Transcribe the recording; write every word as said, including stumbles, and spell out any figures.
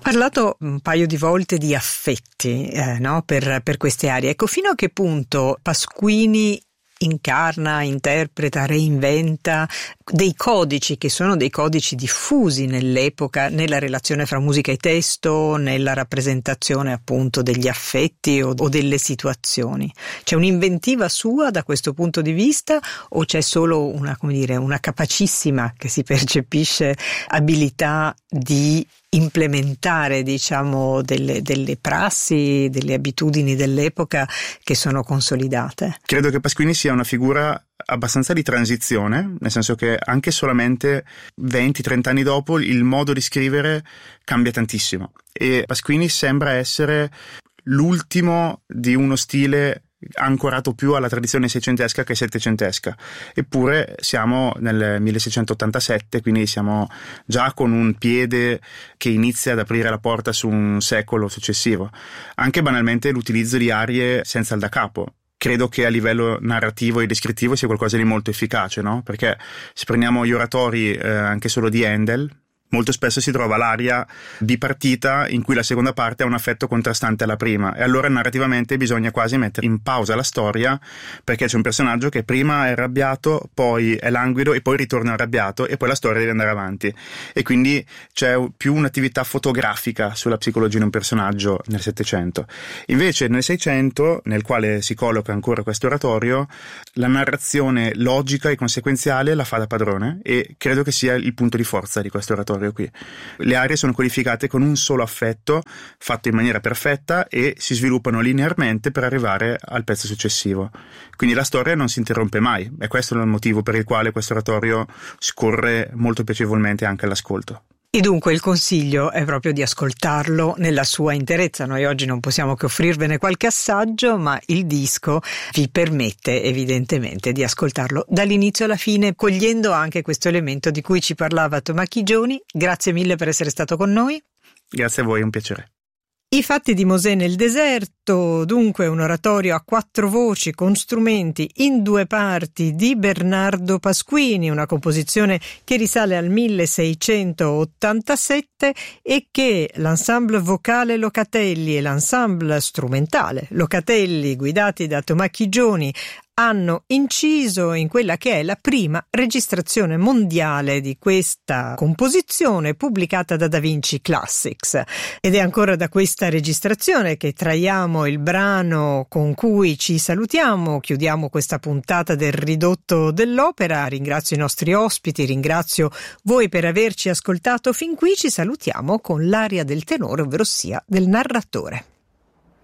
parlato un paio di volte di affetti eh, no? per, per queste arie. Ecco, fino a che punto Pasquini incarna, interpreta, reinventa dei codici che sono dei codici diffusi nell'epoca, nella relazione fra musica e testo, nella rappresentazione appunto degli affetti o, o delle situazioni. C'è un'inventiva sua da questo punto di vista o c'è solo una, come dire, una capacissima, che si percepisce, abilità di implementare, diciamo, delle, delle prassi, delle abitudini dell'epoca che sono consolidate? Credo che Pasquini sia una figura abbastanza di transizione, nel senso che anche solamente venti trenta anni dopo il modo di scrivere cambia tantissimo e Pasquini sembra essere l'ultimo di uno stile ancorato più alla tradizione seicentesca che settecentesca, eppure siamo nel milleseicentottantasette, quindi siamo già con un piede che inizia ad aprire la porta su un secolo successivo. Anche banalmente l'utilizzo di arie senza il da capo credo che a livello narrativo e descrittivo sia qualcosa di molto efficace, no? Perché se prendiamo gli oratori eh, anche solo di Handel, molto spesso si trova l'aria bipartita in cui la seconda parte ha un affetto contrastante alla prima e allora narrativamente bisogna quasi mettere in pausa la storia perché c'è un personaggio che prima è arrabbiato, poi è languido e poi ritorna arrabbiato e poi la storia deve andare avanti e quindi c'è più un'attività fotografica sulla psicologia di un personaggio nel Settecento. Invece nel Seicento, nel quale si colloca ancora questo oratorio, la narrazione logica e conseguenziale la fa da padrone e credo che sia il punto di forza di questo oratorio qui. Le arie sono codificate con un solo affetto fatto in maniera perfetta e si sviluppano linearmente per arrivare al pezzo successivo, quindi la storia non si interrompe mai e questo è il motivo per il quale questo oratorio scorre molto piacevolmente anche all'ascolto. E dunque il consiglio è proprio di ascoltarlo nella sua interezza. Noi oggi non possiamo che offrirvene qualche assaggio, ma il disco vi permette evidentemente di ascoltarlo dall'inizio alla fine, cogliendo anche questo elemento di cui ci parlava Tommaso Chigioni. Grazie mille per essere stato con noi. Grazie a voi, è un piacere. I fatti di Mosè nel deserto, dunque un oratorio a quattro voci con strumenti in due parti di Bernardo Pasquini, una composizione che risale al milleseicentottantasette e che l'ensemble vocale Locatelli e l'ensemble strumentale Locatelli, guidati da Tommaso Chigioni, hanno inciso in quella che è la prima registrazione mondiale di questa composizione pubblicata da Da Vinci Classics. Ed è ancora da questa registrazione che traiamo il brano con cui ci salutiamo, chiudiamo questa puntata del Ridotto dell'Opera. Ringrazio i nostri ospiti, ringrazio voi per averci ascoltato fin qui. Ci salutiamo con l'aria del tenore, ovvero sia del narratore.